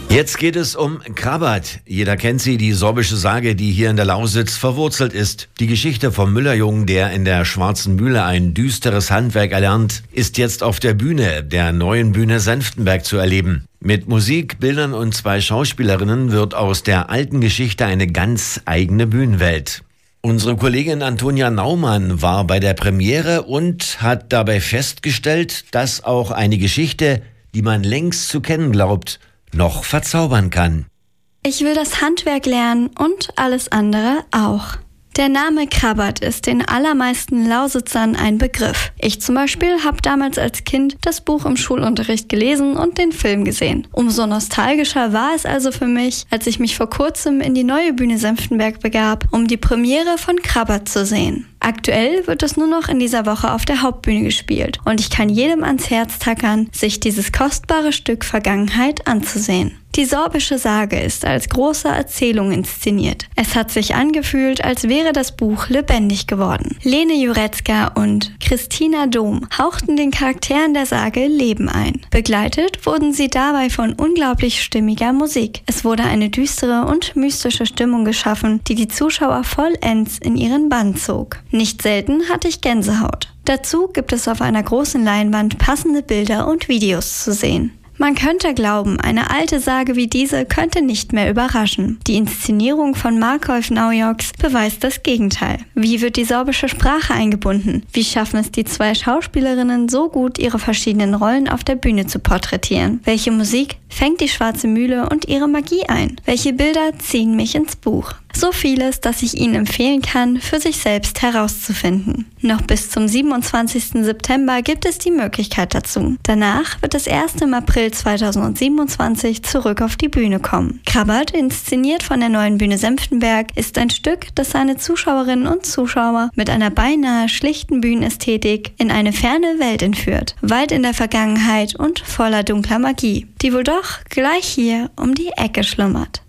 Jetzt geht es um Krabat. Jeder kennt sie, die sorbische Sage, die hier in der Lausitz verwurzelt ist. Die Geschichte vom Müllerjungen, der in der Schwarzen Mühle ein düsteres Handwerk erlernt, ist jetzt auf der Bühne, der neuen Bühne Senftenberg, zu erleben. Mit Musik, Bildern und 2 Schauspielerinnen wird aus der alten Geschichte eine ganz eigene Bühnenwelt. Unsere Kollegin Antonia Naumann war bei der Premiere und hat dabei festgestellt, dass auch eine Geschichte, die man längst zu kennen glaubt, noch verzaubern kann. Ich will das Handwerk lernen und alles andere auch. Der Name Krabat ist den allermeisten Lausitzern ein Begriff. Ich zum Beispiel habe damals als Kind das Buch im Schulunterricht gelesen und den Film gesehen. Umso nostalgischer war es also für mich, als ich mich vor kurzem in die neue Bühne Senftenberg begab, um die Premiere von Krabat zu sehen. Aktuell wird es nur noch in dieser Woche auf der Hauptbühne gespielt und ich kann jedem ans Herz tackern, sich dieses kostbare Stück Vergangenheit anzusehen. Die sorbische Sage ist als große Erzählung inszeniert. Es hat sich angefühlt, als wäre das Buch lebendig geworden. Lene Jurecka und Christina Dom hauchten den Charakteren der Sage Leben ein. Begleitet wurden sie dabei von unglaublich stimmiger Musik. Es wurde eine düstere und mystische Stimmung geschaffen, die die Zuschauer vollends in ihren Bann zog. Nicht selten hatte ich Gänsehaut. Dazu gibt es auf einer großen Leinwand passende Bilder und Videos zu sehen. Man könnte glauben, eine alte Sage wie diese könnte nicht mehr überraschen. Die Inszenierung von Markolf Naujoks beweist das Gegenteil. Wie wird die sorbische Sprache eingebunden? Wie schaffen es die 2 Schauspielerinnen so gut, ihre verschiedenen Rollen auf der Bühne zu porträtieren? Welche Musik fängt die Schwarze Mühle und ihre Magie ein? Welche Bilder ziehen mich ins Buch? So vieles, dass ich Ihnen empfehlen kann, für sich selbst herauszufinden. Noch bis zum 27. September gibt es die Möglichkeit dazu. Danach wird es erst im April 2027 zurück auf die Bühne kommen. Krabat, inszeniert von der neuen Bühne Senftenberg, ist ein Stück, das seine Zuschauerinnen und Zuschauer mit einer beinahe schlichten Bühnenästhetik in eine ferne Welt entführt, weit in der Vergangenheit und voller dunkler Magie, die wohl doch gleich hier um die Ecke schlummert.